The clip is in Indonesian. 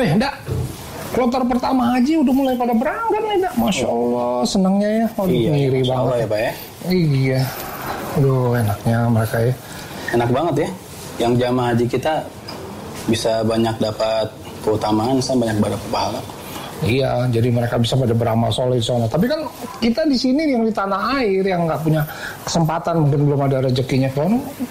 Ndak, kloter pertama haji udah mulai pada berangkat nih, Ndak. Masya Allah, senangnya ya. Iya, ngiri Masya banget Allah ya Pak ya. Iya. Aduh, enaknya mereka ya. Enak banget ya. Yang jamaah haji kita bisa banyak dapat keutamaan, banyak dapat pahala. Iya, jadi mereka bisa pada beramal soleh di sana. Tapi kan kita di sini yang di tanah air yang nggak punya kesempatan, mungkin belum ada rezekinya kan.